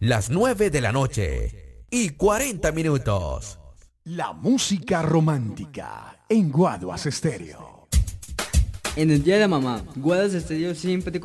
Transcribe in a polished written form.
las 9 de la noche y 40 minutos. La música romántica en Guaduas Estéreo. En el Día de la Mamá, Guaduas Estéreo siempre te